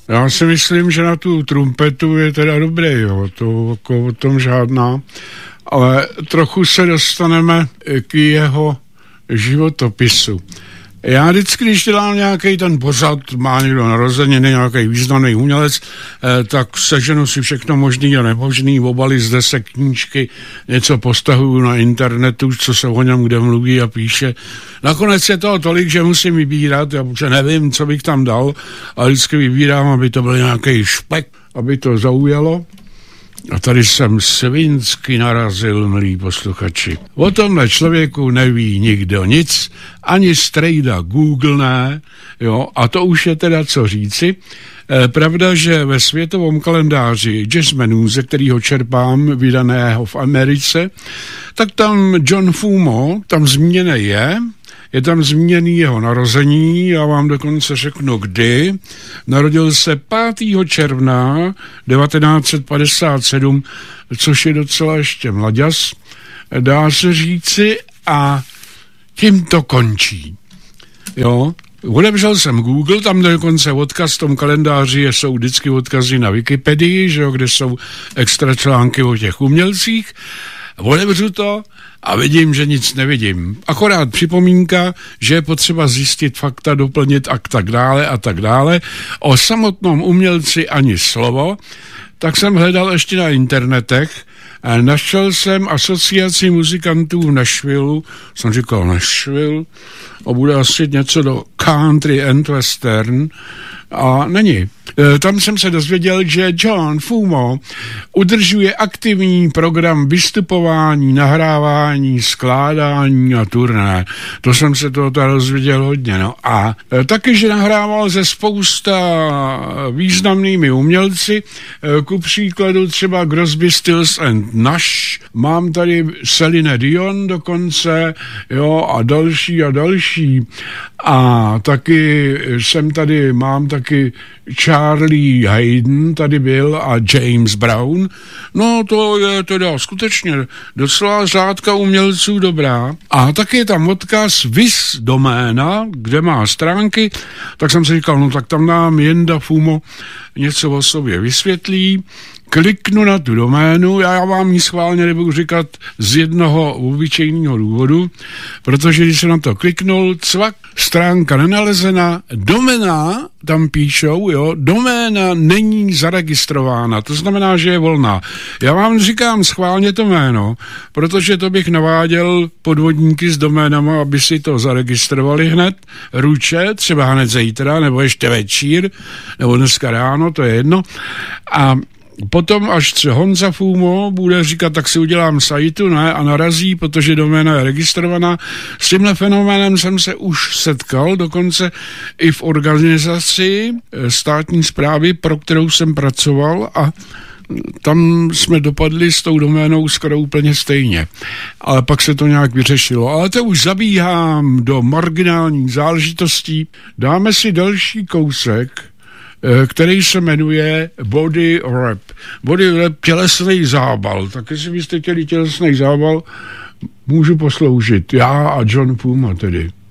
Já si myslím, že na tu trumpetu je teda dobrý, jo, to jako o tom žádná, ale trochu se dostaneme k jeho životopisu. Já vždycky, když dělám nějaký ten pořad, má někdo narozeniny, nějaký významný umělec, tak seženu si všechno možný a nemožný, obaly z desek, knížky, něco postahuju na internetu, co se o něm kde mluví a píše. Nakonec je toho tolik, že musím vybírat, já protože nevím, co bych tam dal, ale vždycky vybírám, aby to byl nějaký špek, aby to zaujalo. A tady jsem svinsky narazil, milí posluchači. O tomhle člověku neví nikdo nic, ani strejda Google ne, jo, a to už je teda co říci. Pravda, že ve světovém kalendáři Jazzmanu, ze kterého čerpám, vydaného v Americe, tak tam John Fumo, tam zmíněný je tam zmíněný jeho narození, já vám dokonce řeknu kdy. Narodil se 5. června 1957, což je docela ještě mlaďas, dá se říci, a tím to končí. Jo, odebřel jsem Google, tam dokonce odkaz v tom kalendáři jsou vždycky odkazy na Wikipedii, že jo, kde jsou extra články o těch umělcích. Odebřu to a vidím, že nic nevidím. Akorát připomínka, že je potřeba zjistit fakta, doplnit a tak dále a tak dále. O samotnom umělci ani slovo. Tak jsem hledal ještě na internetech. Našel jsem asociaci muzikantů v Nashville. Jsem říkal Nashville. A bude asi něco do country and western. A není. Tam jsem se dozvěděl, že John Fumo udržuje aktivní program vystupování, nahrávání, skládání a turné. To jsem se toho dozvěděl hodně. No. A taky, že nahrával se spousta významnými umělci, ku příkladu třeba Crosby, Stills and Nash. Mám tady Celine Dion dokonce, jo, a další. A taky mám taky Charlie Hayden tady byl a James Brown. No to je teda skutečně docela řádka umělců dobrá. A taky je tam odkaz Viz doména, kde má stránky, tak jsem si říkal, no tak tam nám Jenda Fumo něco o sobě vysvětlí. Kliknu na tu doménu, já vám ji schválně nebudu říkat z jednoho obyčejného důvodu, protože když jsem na to kliknul, cvak, stránka nenalezena, doména, tam píšou, jo, doména není zaregistrována, to znamená, že je volná. Já vám říkám schválně to jméno, protože to bych naváděl podvodníky s doménama, aby si to zaregistrovali hned, ruče, třeba hned zítra, nebo ještě večír, nebo dneska ráno, to je jedno. A potom, až se Honza Fumo bude říkat, tak si udělám sajtu, ne, a narazí, protože doména je registrovaná. S tímhle fenoménem jsem se už setkal, dokonce i v organizaci státní správy, pro kterou jsem pracoval, a tam jsme dopadli s tou doménou skoro úplně stejně. Ale pak se to nějak vyřešilo. Ale to už zabíhám do marginálních záležitostí. Dáme si další kousek, který se jmenuje Body Rap. Body Rap, tělesný zábal. Tak jestli byste chtěli tělesný zábal, můžu posloužit. Já a John Fumo tedy.